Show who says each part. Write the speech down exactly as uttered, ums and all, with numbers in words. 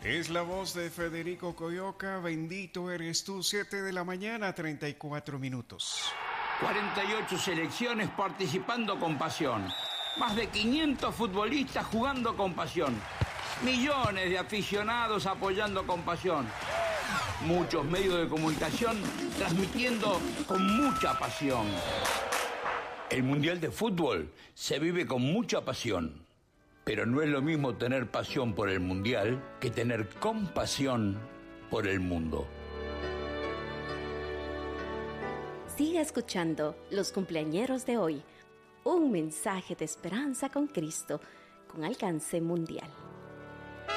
Speaker 1: Es la voz de Federico Coyoca, bendito eres tú, siete de la mañana, treinta y cuatro minutos.
Speaker 2: cuarenta y ocho selecciones participando con pasión. Más de quinientos futbolistas jugando con pasión. Millones de aficionados apoyando con pasión. Muchos medios de comunicación transmitiendo con mucha pasión. El Mundial de Fútbol se vive con mucha pasión. Pero no es lo mismo tener pasión por el Mundial que tener compasión por el mundo.
Speaker 3: Sigue escuchando Los Cumpleañeros de hoy, un mensaje de esperanza con Cristo, con alcance mundial.